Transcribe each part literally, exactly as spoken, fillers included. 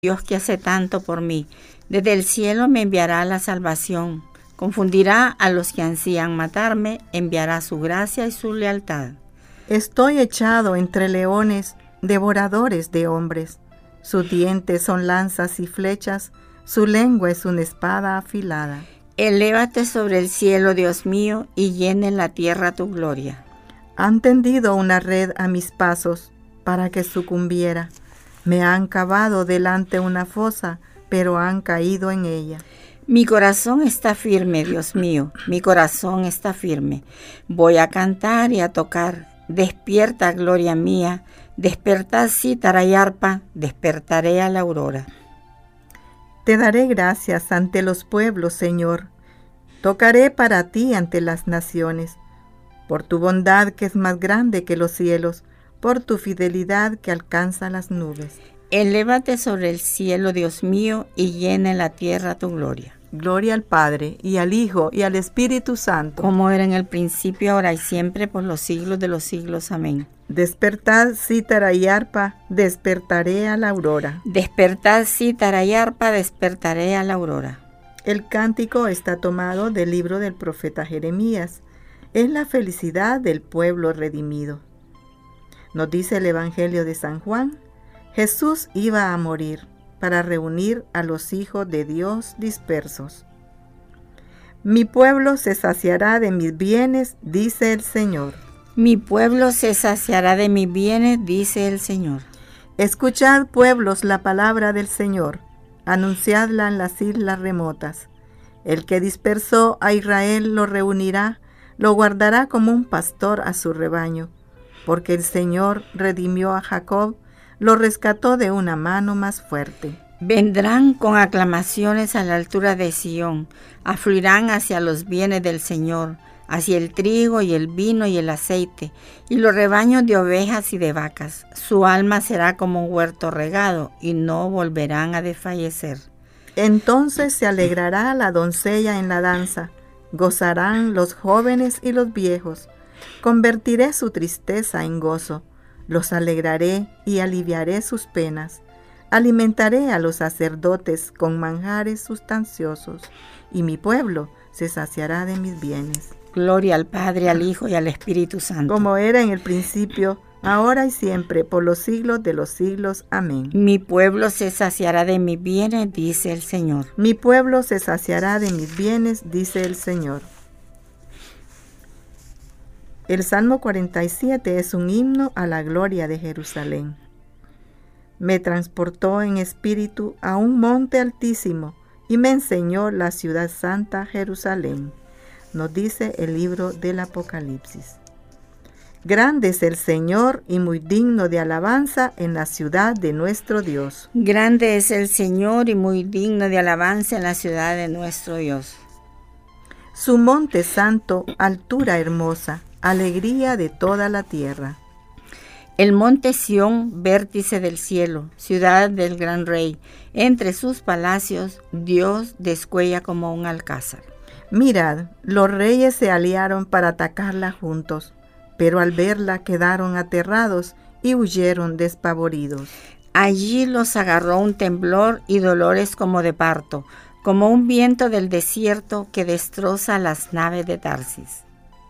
Dios que hace tanto por mí. Desde el cielo me enviará la salvación. Confundirá a los que ansían matarme, enviará su gracia y su lealtad. Estoy echado entre leones, devoradores de hombres. Sus dientes son lanzas y flechas, su lengua es una espada afilada. Elévate sobre el cielo, Dios mío, y llene la tierra tu gloria. Han tendido una red a mis pasos para que sucumbiera. Me han cavado delante una fosa, pero han caído en ella. Mi corazón está firme, Dios mío, mi corazón está firme. Voy a cantar y a tocar. Despierta, gloria mía, despertad cítara y arpa, despertaré a la aurora. Te daré gracias ante los pueblos, Señor. Tocaré para ti ante las naciones, por tu bondad que es más grande que los cielos, por tu fidelidad que alcanza las nubes. Elévate sobre el cielo, Dios mío, y llene la tierra tu gloria. Gloria al Padre, y al Hijo, y al Espíritu Santo. Como era en el principio, ahora y siempre, por los siglos de los siglos. Amén. Despertad, cítara y arpa, despertaré a la aurora. Despertad, cítara y arpa, despertaré a la aurora. El cántico está tomado del libro del profeta Jeremías. Es la felicidad del pueblo redimido. Nos dice el Evangelio de San Juan, Jesús iba a morir para reunir a los hijos de Dios dispersos. Mi pueblo se saciará de mis bienes, dice el Señor. Mi pueblo se saciará de mis bienes, dice el Señor. Escuchad, pueblos, la palabra del Señor, anunciadla en las islas remotas. El que dispersó a Israel lo reunirá, lo guardará como un pastor a su rebaño. Porque el Señor redimió a Jacob, lo rescató de una mano más fuerte. Vendrán con aclamaciones a la altura de Sión, afluirán hacia los bienes del Señor, hacia el trigo y el vino y el aceite, y los rebaños de ovejas y de vacas. Su alma será como un huerto regado, y no volverán a desfallecer. Entonces se alegrará la doncella en la danza, gozarán los jóvenes y los viejos. Convertiré su tristeza en gozo, los alegraré y aliviaré sus penas. Alimentaré a los sacerdotes con manjares sustanciosos, y mi pueblo se saciará de mis bienes. Gloria al Padre, al Hijo y al Espíritu Santo. Como era en el principio, ahora y siempre, por los siglos de los siglos. Amén. Mi pueblo se saciará de mis bienes, dice el Señor. Mi pueblo se saciará de mis bienes, dice el Señor. El Salmo cuarenta y siete es un himno a la gloria de Jerusalén. Me transportó en espíritu a un monte altísimo y me enseñó la ciudad santa Jerusalén. Nos dice el libro del Apocalipsis. Grande es el Señor y muy digno de alabanza en la ciudad de nuestro Dios. Grande es el Señor y muy digno de alabanza en la ciudad de nuestro Dios. Su monte santo, altura hermosa, alegría de toda la tierra. El monte Sión, vértice del cielo, ciudad del gran rey. Entre sus palacios, Dios descuella como un alcázar. Mirad, los reyes se aliaron para atacarla juntos, pero al verla quedaron aterrados y huyeron despavoridos. Allí los agarró un temblor y dolores como de parto, como un viento del desierto que destroza las naves de Tarsis.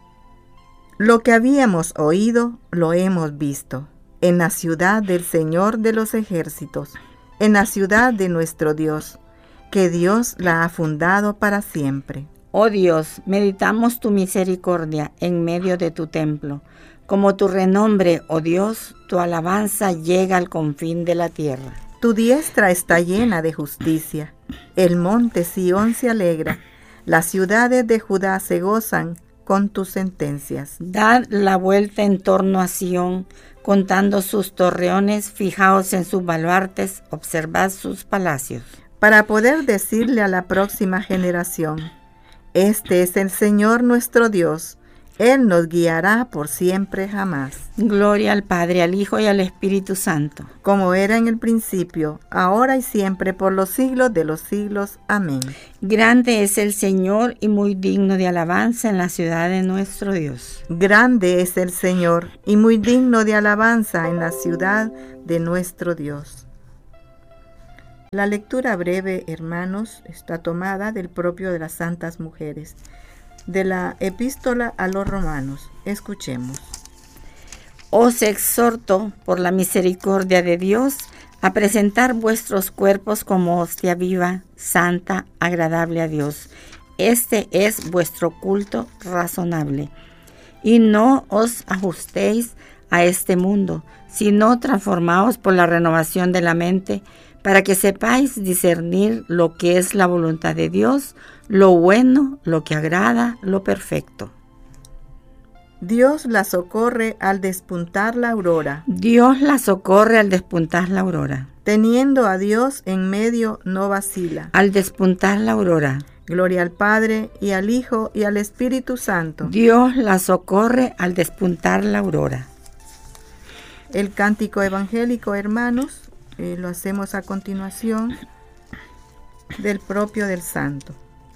Lo que habíamos oído, lo hemos visto, en la ciudad del Señor de los ejércitos, en la ciudad de nuestro Dios, que Dios la ha fundado para siempre. Oh Dios, meditamos tu misericordia en medio de tu templo. Como tu renombre, oh Dios, tu alabanza llega al confín de la tierra. Tu diestra está llena de justicia. El monte Sión se alegra. Las ciudades de Judá se gozan con tus sentencias. Dad la vuelta en torno a Sión, contando sus torreones, fijaos en sus baluartes, observad sus palacios. Para poder decirle a la próxima generación, este es el Señor nuestro Dios, Él nos guiará por siempre jamás. Gloria al Padre, al Hijo y al Espíritu Santo. Como era en el principio, ahora y siempre, por los siglos de los siglos. Amén. Grande es el Señor y muy digno de alabanza en la ciudad de nuestro Dios. Grande es el Señor y muy digno de alabanza en la ciudad de nuestro Dios. La lectura breve, hermanos, está tomada del propio de las santas mujeres, de la epístola a los romanos. Escuchemos. Os exhorto, por la misericordia de Dios, a presentar vuestros cuerpos como hostia viva, santa, agradable a Dios. Este es vuestro culto razonable. Y no os ajustéis a este mundo, sino transformaos por la renovación de la mente, para que sepáis discernir lo que es la voluntad de Dios, lo bueno, lo que agrada, lo perfecto. Dios la socorre al despuntar la aurora. Dios la socorre al despuntar la aurora. Teniendo a Dios en medio no vacila. Al despuntar la aurora. Gloria al Padre, y al Hijo, y al Espíritu Santo. Dios la socorre al despuntar la aurora. El cántico evangélico, hermanos, eh, lo hacemos a continuación del propio del santo.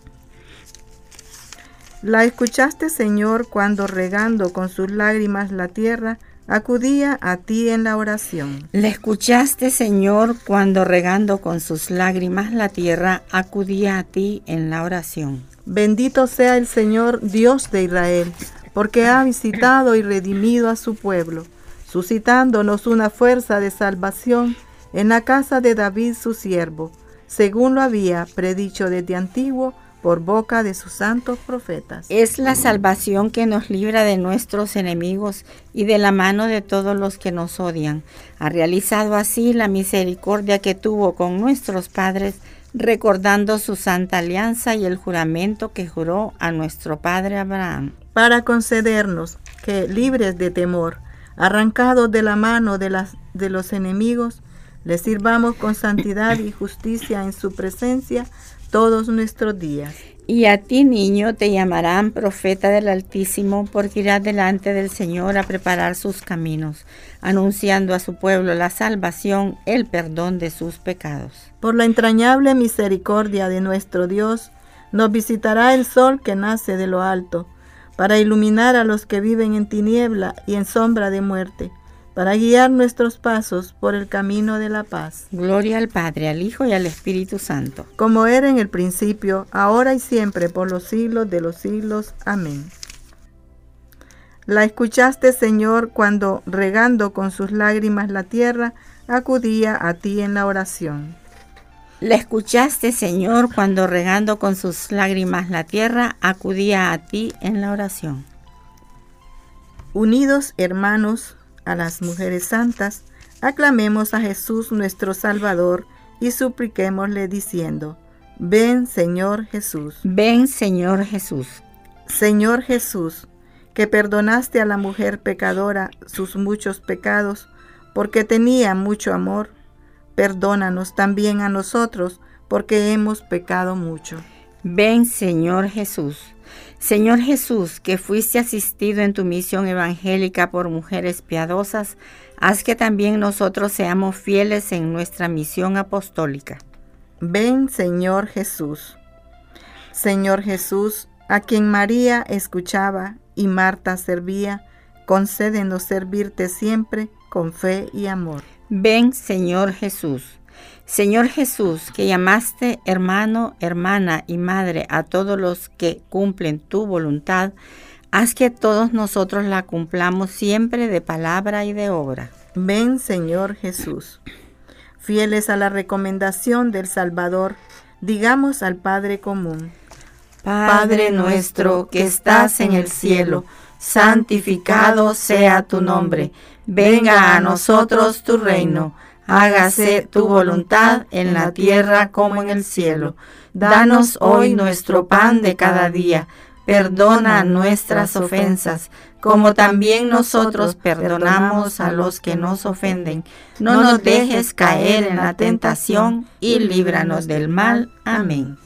La escuchaste, Señor, cuando regando con sus lágrimas la tierra, acudía a ti en la oración. La escuchaste, Señor, cuando regando con sus lágrimas la tierra, acudía a ti en la oración. Bendito sea el Señor, Dios de Israel, porque ha visitado y redimido a su pueblo, suscitándonos una fuerza de salvación en la casa de David su siervo, según lo había predicho desde antiguo, por boca de sus santos profetas. Es la salvación que nos libra de nuestros enemigos y de la mano de todos los que nos odian. Ha realizado así la misericordia que tuvo con nuestros padres, recordando su santa alianza y el juramento que juró a nuestro padre Abraham. Para concedernos que, libres de temor, arrancados de la mano de, las, de los enemigos, le sirvamos con santidad y justicia en su presencia todos nuestros días. Y a ti, niño, te llamarán profeta del Altísimo, porque irás delante del Señor a preparar sus caminos, anunciando a su pueblo la salvación, el perdón de sus pecados. Por la entrañable misericordia de nuestro Dios, nos visitará el sol que nace de lo alto, para iluminar a los que viven en tiniebla y en sombra de muerte, para guiar nuestros pasos por el camino de la paz. Gloria al Padre, al Hijo y al Espíritu Santo. Como era en el principio, ahora y siempre, por los siglos de los siglos. Amén. La escuchaste, Señor, cuando, regando con sus lágrimas la tierra, acudía a ti en la oración. La escuchaste, Señor, cuando, regando con sus lágrimas la tierra, acudía a ti en la oración. Unidos, hermanos, a las mujeres santas, aclamemos a Jesús nuestro Salvador y supliquémosle diciendo: ven, Señor Jesús. Ven, Señor Jesús. Señor Jesús, que perdonaste a la mujer pecadora sus muchos pecados, porque tenía mucho amor, perdónanos también a nosotros, porque hemos pecado mucho. Ven, Señor Jesús. Señor Jesús, que fuiste asistido en tu misión evangélica por mujeres piadosas, haz que también nosotros seamos fieles en nuestra misión apostólica. Ven, Señor Jesús. Señor Jesús, a quien María escuchaba y Marta servía, concédenos servirte siempre con fe y amor. Ven, Señor Jesús. Señor Jesús, que llamaste hermano, hermana y madre a todos los que cumplen tu voluntad, haz que todos nosotros la cumplamos siempre de palabra y de obra. Ven, Señor Jesús. Fieles a la recomendación del Salvador, digamos al Padre común: Padre nuestro que estás en el cielo, santificado sea tu nombre. Venga a nosotros tu reino. Hágase tu voluntad en la tierra como en el cielo. Danos hoy nuestro pan de cada día. Perdona nuestras ofensas, como también nosotros perdonamos a los que nos ofenden. No nos dejes caer en la tentación y líbranos del mal. Amén.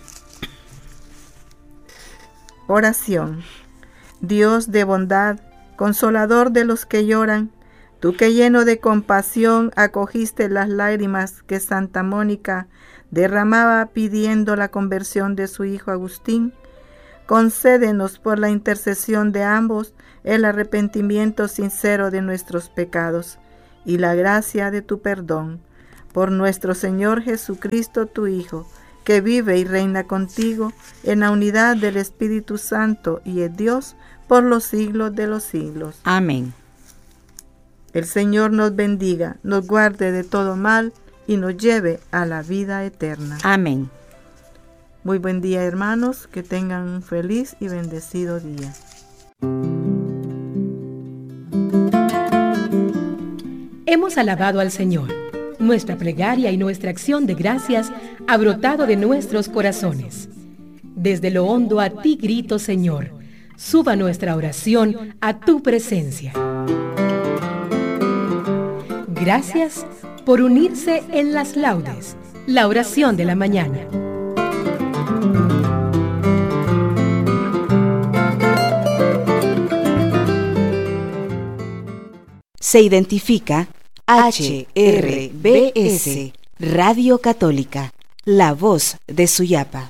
Oración. Dios de bondad, consolador de los que lloran, tú que lleno de compasión acogiste las lágrimas que Santa Mónica derramaba pidiendo la conversión de su hijo Agustín, concédenos por la intercesión de ambos el arrepentimiento sincero de nuestros pecados y la gracia de tu perdón. Por nuestro Señor Jesucristo, tu Hijo, que vive y reina contigo en la unidad del Espíritu Santo y es Dios por los siglos de los siglos. Amén. El Señor nos bendiga, nos guarde de todo mal y nos lleve a la vida eterna. Amén. Muy buen día, hermanos, que tengan un feliz y bendecido día. Hemos alabado al Señor. Nuestra plegaria y nuestra acción de gracias ha brotado de nuestros corazones. Desde lo hondo a ti grito, Señor, suba nuestra oración a tu presencia. Gracias por unirse en las laudes, la oración de la mañana. Se identifica H R B S, Radio Católica, la voz de Suyapa.